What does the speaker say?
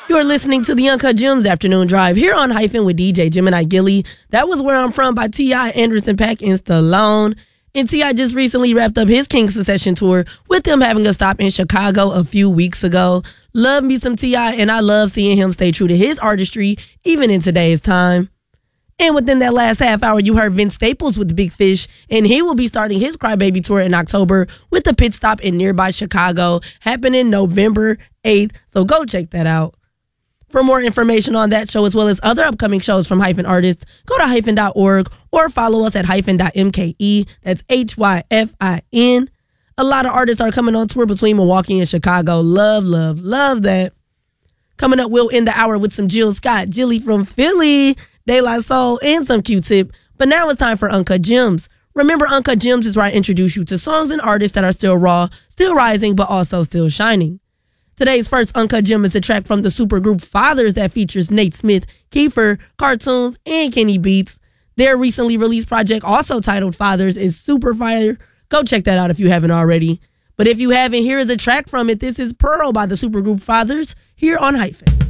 You're listening to the Uncut Gems Afternoon Drive here on Hyphen with DJ Gemini Gilly. That was Where I'm From by T.I., Anderson .Paak, and Stallone. And T.I. just recently wrapped up his King's Secession tour with them having a stop in Chicago a few weeks ago. Love me some T.I., and I love seeing him stay true to his artistry, even in today's time. And within that last half hour, you heard Vince Staples with the Big Fish, and he will be starting his Crybaby tour in October with a pit stop in nearby Chicago, happening November 8th. So go check that out. For more information on that show, as well as other upcoming shows from Hyphen artists, go to hyphen.org or follow us at hyphen.mke. That's HYFIN. A lot of artists are coming on tour between Milwaukee and Chicago. Love, love, love that. Coming up, we'll end the hour with some Jill Scott, Jilly from Philly, De La Soul, and some Q-Tip. But now it's time for Uncut Gems. Remember, Uncut Gems is where I introduce you to songs and artists that are still raw, still rising, but also still shining. Today's first Uncut Gem is a track from the supergroup Fathers that features Nate Smith, Kiefer, Cartoons, and Kenny Beats. Their recently released project, also titled Fathers, is super fire. Go check that out if you haven't already. But if you haven't, here is a track from it. This is Pearl by the supergroup Fathers here on Hyphen.